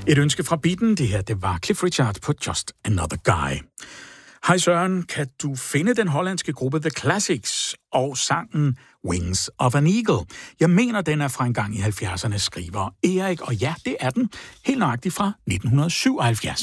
Et ønske fra Beaten, det her, det var Cliff Richard på Just Another Guy. Hej Søren, kan du finde den hollandske gruppe The Classics og sangen Wings of an Eagle? Jeg mener, den er fra en gang i 70'erne, skriver Erik, og ja, det er den, helt nøjagtigt fra 1977.